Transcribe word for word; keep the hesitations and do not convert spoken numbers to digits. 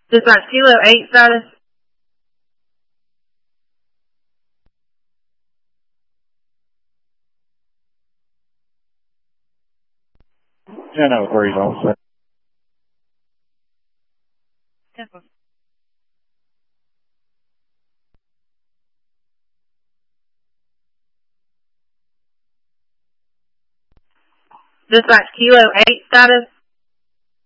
Dispatch Kilo eight status. ten oh three is all set. Temple. Dispatch Kilo eight status.